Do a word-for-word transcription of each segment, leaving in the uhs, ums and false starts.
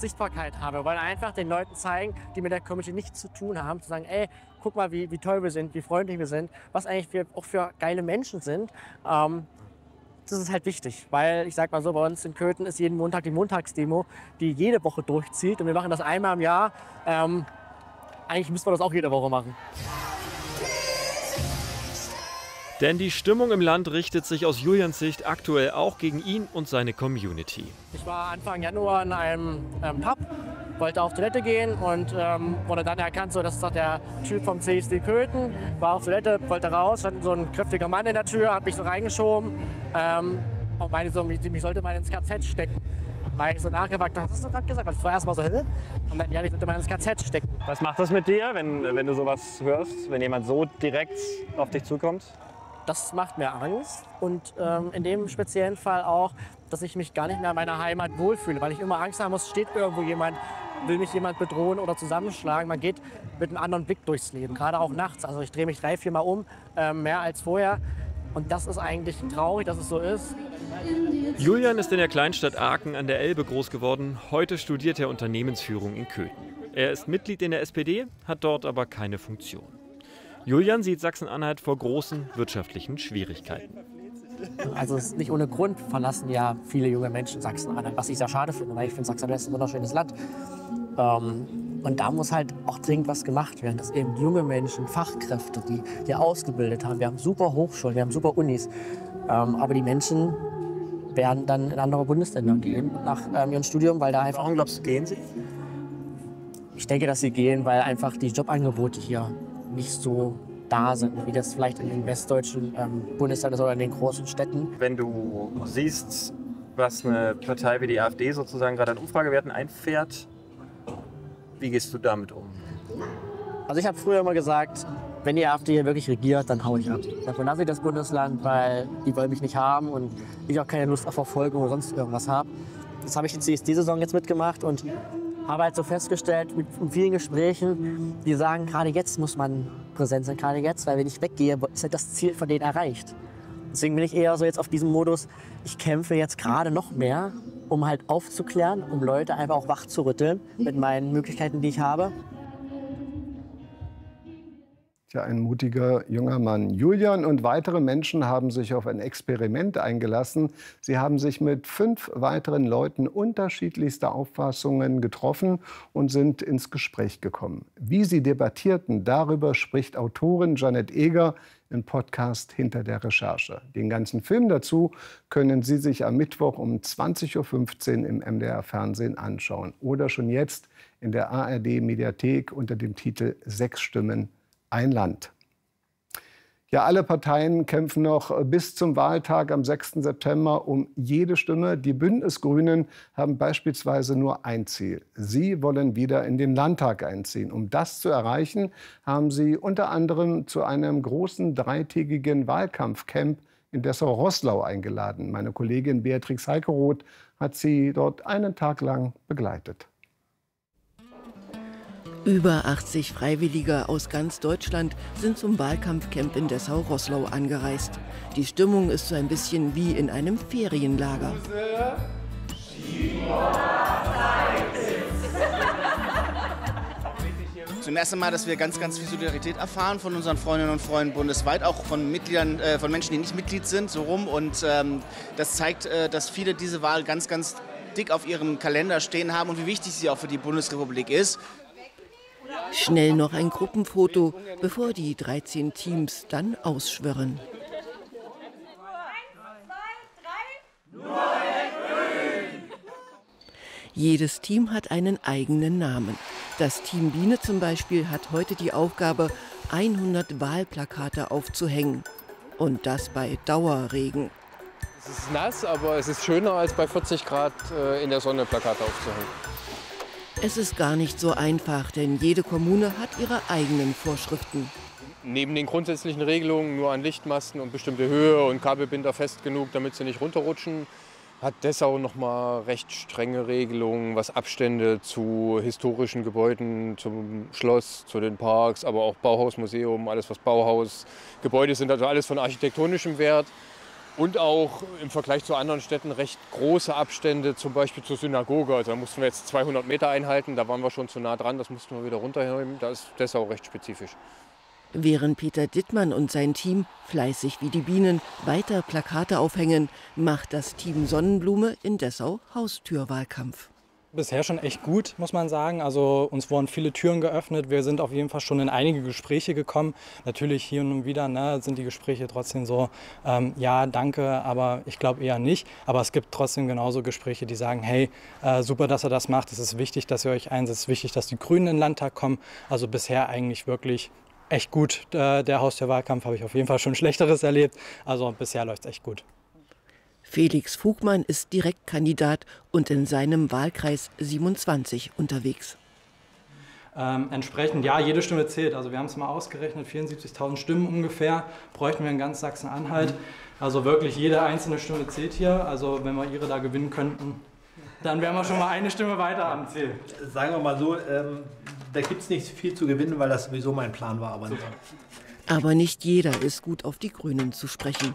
Sichtbarkeit haben. Wir wollen einfach den Leuten zeigen, die mit der Community nichts zu tun haben, zu sagen, ey, guck mal, wie, wie toll wir sind, wie freundlich wir sind, was eigentlich wir auch für geile Menschen sind. Ähm, das ist halt wichtig, weil ich sag mal so, bei uns in Köthen ist jeden Montag die Montagsdemo, die jede Woche durchzieht und wir machen das einmal im Jahr. Ähm, eigentlich müssen wir das auch jede Woche machen. Denn die Stimmung im Land richtet sich aus Julians Sicht aktuell auch gegen ihn und seine Community. Ich war Anfang Januar in einem ähm, Pub, wollte auf Toilette gehen und ähm, wurde dann erkannt, so, das ist doch der Typ vom C S D Köthen. War auf Toilette, wollte raus, stand so ein kräftiger Mann in der Tür, hat mich so reingeschoben ähm, und meinte so, mich, mich sollte mal ins K Z stecken. Weil ich so nachgefragt habe, was hast du gerade gesagt? Also vorerst mal so, Hä? Und dann, ja, ich sollte mal ins K Z stecken. Was macht das mit dir, wenn, wenn du sowas hörst, wenn jemand so direkt auf dich zukommt? Das macht mir Angst und ähm, in dem speziellen Fall auch, dass ich mich gar nicht mehr in meiner Heimat wohlfühle, weil ich immer Angst haben muss, steht irgendwo jemand, will mich jemand bedrohen oder zusammenschlagen. Man geht mit einem anderen Blick durchs Leben, gerade auch nachts. Also ich drehe mich drei, vier Mal um, äh, mehr als vorher. Und das ist eigentlich traurig, dass es so ist. Julian ist in der Kleinstadt Aachen an der Elbe groß geworden. Heute studiert er Unternehmensführung in Köthen. Er ist Mitglied in der S P D, hat dort aber keine Funktion. Julian sieht Sachsen-Anhalt vor großen wirtschaftlichen Schwierigkeiten. Also es ist nicht ohne Grund verlassen ja viele junge Menschen Sachsen-Anhalt, was ich sehr schade finde, weil ich finde, Sachsen-Anhalt ist ein wunderschönes Land. Ähm, und da muss halt auch dringend was gemacht werden, dass eben junge Menschen, Fachkräfte, die hier ausgebildet haben, wir haben super Hochschulen, wir haben super Unis, ähm, aber die Menschen werden dann in andere Bundesländer gehen nach ähm, ihrem Studium, weil da einfach... Warum glaubst du, gehen sie? Ich denke, dass sie gehen, weil einfach die Jobangebote hier nicht so da sind, wie das vielleicht in den westdeutschen ähm, Bundesländern oder in den großen Städten. Wenn du siehst, was eine Partei wie die AfD sozusagen gerade an Umfragewerten einfährt, wie gehst du damit um? Also ich habe früher immer gesagt, wenn die AfD hier wirklich regiert, dann hau ich ab. Dann verlasse ich das Bundesland, weil die wollen mich nicht haben und ich auch keine Lust auf Verfolgung oder sonst irgendwas habe. Das habe ich die C S D-Saison jetzt mitgemacht und habe halt so festgestellt mit vielen Gesprächen, die sagen, gerade jetzt muss man präsent sein, gerade jetzt, weil wenn ich weggehe, ist halt das Ziel von denen erreicht. Deswegen bin ich eher so jetzt auf diesem Modus, ich kämpfe jetzt gerade noch mehr, um halt aufzuklären, um Leute einfach auch wach zu rütteln mit meinen Möglichkeiten, die ich habe. Ja, ein mutiger junger Mann. Julian und weitere Menschen haben sich auf ein Experiment eingelassen. Sie haben sich mit fünf weiteren Leuten unterschiedlichster Auffassungen getroffen und sind ins Gespräch gekommen. Wie sie debattierten, darüber spricht Autorin Janette Eger im Podcast Hinter der Recherche. Den ganzen Film dazu können Sie sich am Mittwoch um zwanzig Uhr fünfzehn im M D R-Fernsehen anschauen oder schon jetzt in der A R D-Mediathek unter dem Titel Sechs Stimmen. Ein Land. Ja, alle Parteien kämpfen noch bis zum Wahltag am sechsten September um jede Stimme. Die Bündnisgrünen haben beispielsweise nur ein Ziel. Sie wollen wieder in den Landtag einziehen. Um das zu erreichen, haben sie unter anderem zu einem großen dreitägigen Wahlkampfcamp in Dessau-Roßlau eingeladen. Meine Kollegin Beatrix Heikeroth hat sie dort einen Tag lang begleitet. Über achtzig Freiwillige aus ganz Deutschland sind zum Wahlkampfcamp in Dessau-Roßlau angereist. Die Stimmung ist so ein bisschen wie in einem Ferienlager. Zum ersten Mal, dass wir ganz, ganz viel Solidarität erfahren von unseren Freundinnen und Freunden bundesweit, auch von Mitgliedern, äh, von Menschen, die nicht Mitglied sind, so rum. Und ähm, das zeigt, äh, dass viele diese Wahl ganz, ganz dick auf ihrem Kalender stehen haben und wie wichtig sie auch für die Bundesrepublik ist. Schnell noch ein Gruppenfoto, bevor die dreizehn Teams dann ausschwirren. Jedes Team hat einen eigenen Namen. Das Team Biene zum Beispiel hat heute die Aufgabe, hundert Wahlplakate aufzuhängen. Und das bei Dauerregen. Es ist nass, aber es ist schöner als bei vierzig Grad in der Sonne Plakate aufzuhängen. Es ist gar nicht so einfach, denn jede Kommune hat ihre eigenen Vorschriften. Neben den grundsätzlichen Regelungen nur an Lichtmasten und bestimmte Höhe und Kabelbinder fest genug, damit sie nicht runterrutschen, hat Dessau noch mal recht strenge Regelungen, was Abstände zu historischen Gebäuden, zum Schloss, zu den Parks, aber auch Bauhausmuseum, alles was Bauhausgebäude sind, also alles von architektonischem Wert. Und auch im Vergleich zu anderen Städten recht große Abstände, zum Beispiel zur Synagoge. Also da mussten wir jetzt zweihundert Meter einhalten, da waren wir schon zu nah dran, das mussten wir wieder runterheben. Da ist Dessau recht spezifisch. Während Peter Dittmann und sein Team, fleißig wie die Bienen, weiter Plakate aufhängen, macht das Team Sonnenblume in Dessau Haustürwahlkampf. Bisher schon echt gut, muss man sagen. Also uns wurden viele Türen geöffnet. Wir sind auf jeden Fall schon in einige Gespräche gekommen. Natürlich hier und wieder ne, sind die Gespräche trotzdem so, ähm, ja, danke, aber ich glaube eher nicht. Aber es gibt trotzdem genauso Gespräche, die sagen, hey, äh, super, dass ihr das macht. Es ist wichtig, dass ihr euch einsetzt. Es ist wichtig, dass die Grünen in den Landtag kommen. Also bisher eigentlich wirklich echt gut. Äh, der Haustürwahlkampf habe ich auf jeden Fall schon Schlechteres erlebt. Also bisher läuft es echt gut. Felix Fugmann ist Direktkandidat und in seinem Wahlkreis siebenundzwanzig unterwegs. Ähm, entsprechend, ja, jede Stimme zählt. Also wir haben es mal ausgerechnet, vierundsiebzigtausend Stimmen ungefähr bräuchten wir in ganz Sachsen-Anhalt. Also wirklich jede einzelne Stimme zählt hier. Also wenn wir Ihre da gewinnen könnten, dann wären wir schon mal eine Stimme weiter am Ziel. Sagen wir mal so, ähm, da gibt es nicht viel zu gewinnen, weil das sowieso mein Plan war. Aber nicht. Aber nicht jeder ist gut auf die Grünen zu sprechen.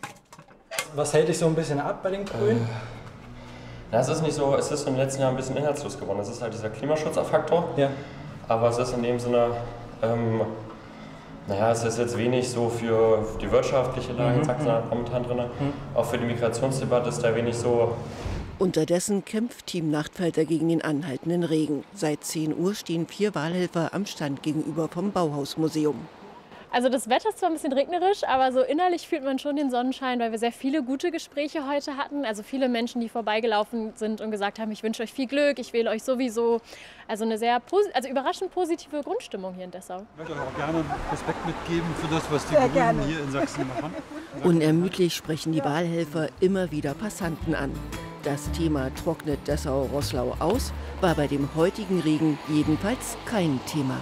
Was hält dich so ein bisschen ab bei den Grünen? Na, es ist nicht so, es ist im letzten Jahr ein bisschen inhaltslos geworden. Es ist halt dieser Klimaschutzfaktor. Ja. Aber es ist in dem Sinne, ähm, naja, es ist jetzt wenig so für die wirtschaftliche Lage in Sachsen momentan drin. Mhm. Auch für die Migrationsdebatte ist da wenig so. Unterdessen kämpft Team Nachtfalter gegen den anhaltenden Regen. Seit zehn Uhr stehen vier Wahlhelfer am Stand gegenüber vom Bauhausmuseum. Also das Wetter ist zwar ein bisschen regnerisch, aber so innerlich fühlt man schon den Sonnenschein, weil wir sehr viele gute Gespräche heute hatten. Also viele Menschen, die vorbeigelaufen sind und gesagt haben, ich wünsche euch viel Glück, ich wähle euch sowieso. Also eine sehr also überraschend positive Grundstimmung hier in Dessau. Ich möchte auch gerne Respekt mitgeben für das, was die sehr Grünen gerne hier in Sachsen machen. Unermüdlich sprechen die Wahlhelfer immer wieder Passanten an. Das Thema trocknet Dessau-Roßlau aus, war bei dem heutigen Regen jedenfalls kein Thema.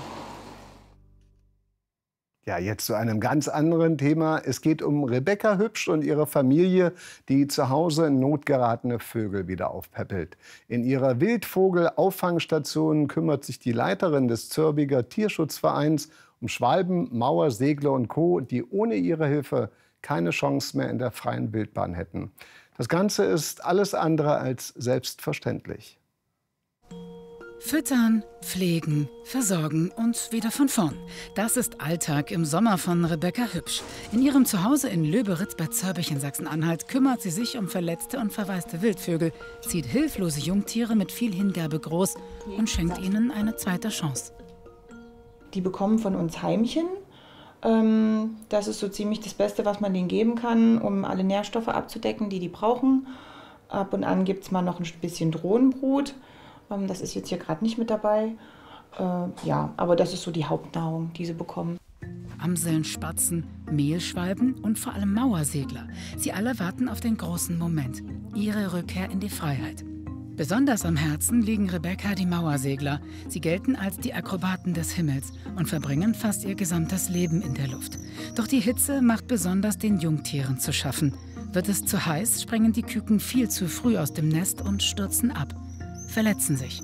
Ja, jetzt zu einem ganz anderen Thema. Es geht um Rebecca Hübsch und ihre Familie, die zu Hause in Not geratene Vögel wieder aufpäppelt. In ihrer Wildvogel-Auffangstation kümmert sich die Leiterin des Zörbiger Tierschutzvereins um Schwalben, Mauer, Segler und Co., die ohne ihre Hilfe keine Chance mehr in der freien Wildbahn hätten. Das Ganze ist alles andere als selbstverständlich. Füttern, pflegen, versorgen und wieder von vorn. Das ist Alltag im Sommer von Rebecca Hübsch. In ihrem Zuhause in Löberitz bei Zörbich in Sachsen-Anhalt kümmert sie sich um verletzte und verwaiste Wildvögel, zieht hilflose Jungtiere mit viel Hingabe groß und schenkt ihnen eine zweite Chance. Die bekommen von uns Heimchen. Das ist so ziemlich das Beste, was man denen geben kann, um alle Nährstoffe abzudecken, die die brauchen. Ab und an gibt es mal noch ein bisschen Drohnenbrut. Das ist jetzt hier gerade nicht mit dabei. Äh, ja, aber das ist so die Hauptnahrung, die sie bekommen. Amseln, Spatzen, Mehlschwalben und vor allem Mauersegler. Sie alle warten auf den großen Moment, ihre Rückkehr in die Freiheit. Besonders am Herzen liegen Rebecca die Mauersegler. Sie gelten als die Akrobaten des Himmels und verbringen fast ihr gesamtes Leben in der Luft. Doch die Hitze macht besonders den Jungtieren zu schaffen. Wird es zu heiß, springen die Küken viel zu früh aus dem Nest und stürzen ab. Verletzen sich.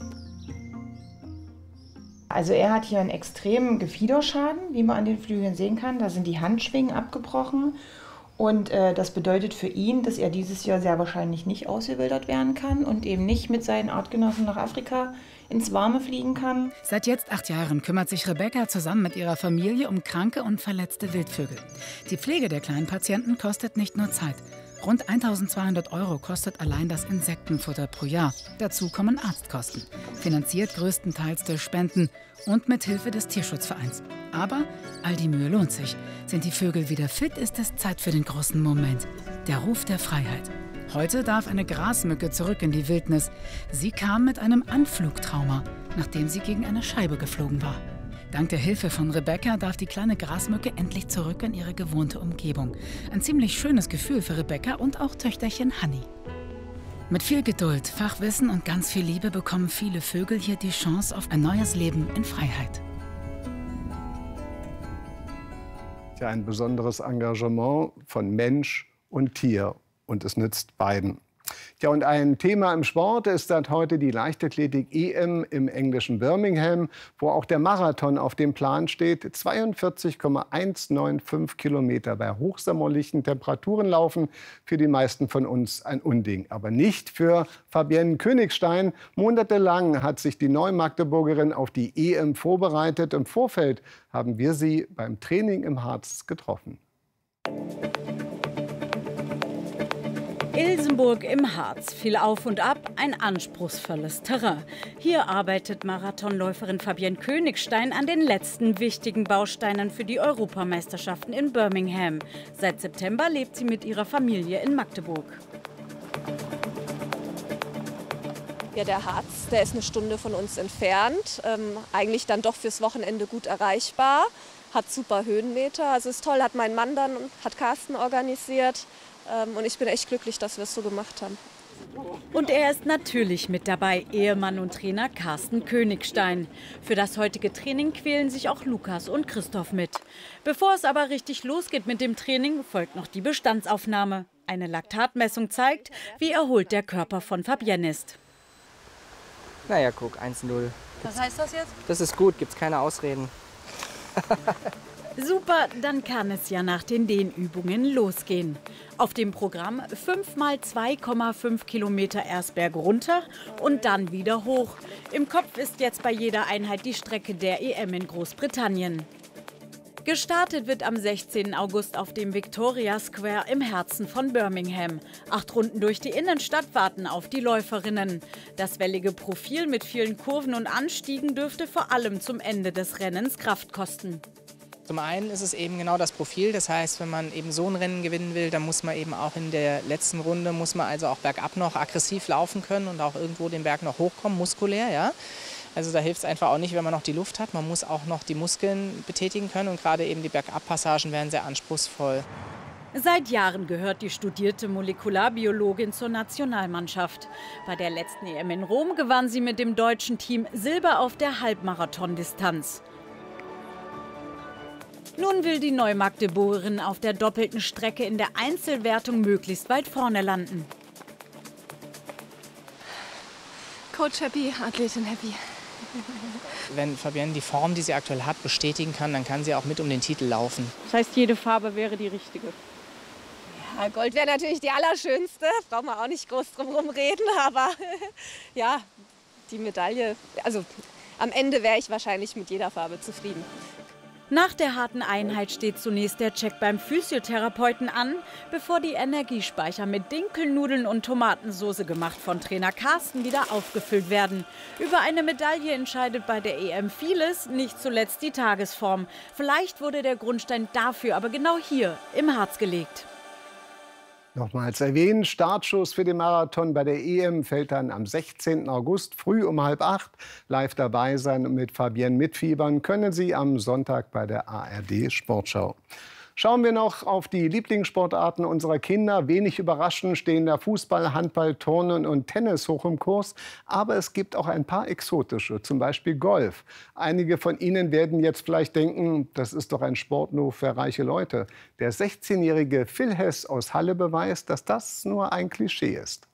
Also er hat hier einen extremen Gefiederschaden, wie man an den Flügeln sehen kann. Da sind die Handschwingen abgebrochen. Und äh, das bedeutet für ihn, dass er dieses Jahr sehr wahrscheinlich nicht ausgewildert werden kann und eben nicht mit seinen Artgenossen nach Afrika ins Warme fliegen kann. Seit jetzt acht Jahren kümmert sich Rebecca zusammen mit ihrer Familie um kranke und verletzte Wildvögel. Die Pflege der kleinen Patienten kostet nicht nur Zeit. Rund eintausendzweihundert Euro kostet allein das Insektenfutter pro Jahr. Dazu kommen Arztkosten, finanziert größtenteils durch Spenden und mit Hilfe des Tierschutzvereins. Aber all die Mühe lohnt sich. Sind die Vögel wieder fit, ist es Zeit für den großen Moment. Der Ruf der Freiheit. Heute darf eine Grasmücke zurück in die Wildnis. Sie kam mit einem Anflugtrauma, nachdem sie gegen eine Scheibe geflogen war. Dank der Hilfe von Rebecca darf die kleine Grasmücke endlich zurück in ihre gewohnte Umgebung. Ein ziemlich schönes Gefühl für Rebecca und auch Töchterchen Hanni. Mit viel Geduld, Fachwissen und ganz viel Liebe bekommen viele Vögel hier die Chance auf ein neues Leben in Freiheit. Ja, ein besonderes Engagement von Mensch und Tier. Und es nützt beiden. Ja, und ein Thema im Sport ist seit heute die Leichtathletik-E M im englischen Birmingham, wo auch der Marathon auf dem Plan steht. zweiundvierzig Komma hundertfünfzehn Kilometer bei hochsommerlichen Temperaturen laufen. Für die meisten von uns ein Unding, aber nicht für Fabienne Königstein. Monatelang hat sich die Neumagdeburgerin auf die E M vorbereitet. Im Vorfeld haben wir sie beim Training im Harz getroffen. Ilsenburg im Harz, viel auf und ab, ein anspruchsvolles Terrain. Hier arbeitet Marathonläuferin Fabienne Königstein an den letzten wichtigen Bausteinen für die Europameisterschaften in Birmingham. Seit September lebt sie mit ihrer Familie in Magdeburg. Ja, der Harz, der ist eine Stunde von uns entfernt, ähm, eigentlich dann doch fürs Wochenende gut erreichbar, hat super Höhenmeter, also ist toll, hat mein Mann dann, hat Carsten organisiert. Und ich bin echt glücklich, dass wir es so gemacht haben. Und er ist natürlich mit dabei, Ehemann und Trainer Carsten Königstein. Für das heutige Training quälen sich auch Lukas und Christoph mit. Bevor es aber richtig losgeht mit dem Training, folgt noch die Bestandsaufnahme. Eine Laktatmessung zeigt, wie erholt der Körper von Fabienne ist. Naja, guck, eins null. Was heißt das jetzt? Das ist gut, gibt's keine Ausreden. Super, dann kann es ja nach den Dehnübungen losgehen. Auf dem Programm fünf mal zwei Komma fünf Kilometer erst bergunter und dann wieder hoch. Im Kopf ist jetzt bei jeder Einheit die Strecke der E M in Großbritannien. Gestartet wird am sechzehnten August auf dem Victoria Square im Herzen von Birmingham. Acht Runden durch die Innenstadt warten auf die Läuferinnen. Das wellige Profil mit vielen Kurven und Anstiegen dürfte vor allem zum Ende des Rennens Kraft kosten. Zum einen ist es eben genau das Profil, das heißt, wenn man eben so ein Rennen gewinnen will, dann muss man eben auch in der letzten Runde, muss man also auch bergab noch aggressiv laufen können und auch irgendwo den Berg noch hochkommen, muskulär, ja. Also da hilft es einfach auch nicht, wenn man noch die Luft hat, man muss auch noch die Muskeln betätigen können und gerade eben die Bergabpassagen werden sehr anspruchsvoll. Seit Jahren gehört die studierte Molekularbiologin zur Nationalmannschaft. Bei der letzten E M in Rom gewann sie mit dem deutschen Team Silber auf der Halbmarathon-Distanz. Nun will die Neumagdeburgerin auf der doppelten Strecke in der Einzelwertung möglichst weit vorne landen. Coach happy, Athletin happy. Wenn Fabienne die Form, die sie aktuell hat, bestätigen kann, dann kann sie auch mit um den Titel laufen. Das heißt, jede Farbe wäre die richtige? Ja, Gold wäre natürlich die allerschönste, braucht man auch nicht groß drum herum reden, aber ja, die Medaille, also am Ende wäre ich wahrscheinlich mit jeder Farbe zufrieden. Nach der harten Einheit steht zunächst der Check beim Physiotherapeuten an, bevor die Energiespeicher mit Dinkelnudeln und Tomatensauce, gemacht von Trainer Carsten, wieder aufgefüllt werden. Über eine Medaille entscheidet bei der E M vieles, nicht zuletzt die Tagesform. Vielleicht wurde der Grundstein dafür aber genau hier im Harz gelegt. Nochmals erwähnen, Startschuss für den Marathon bei der E M fällt dann am sechzehnten August früh um halb acht. Live dabei sein und mit Fabienne mitfiebern können Sie am Sonntag bei der A R D Sportschau. Schauen wir noch auf die Lieblingssportarten unserer Kinder. Wenig überraschend stehen da Fußball, Handball, Turnen und Tennis hoch im Kurs. Aber es gibt auch ein paar exotische, zum Beispiel Golf. Einige von Ihnen werden jetzt vielleicht denken, das ist doch ein Sport nur für reiche Leute. Der sechzehnjährige Phil Hess aus Halle beweist, dass das nur ein Klischee ist.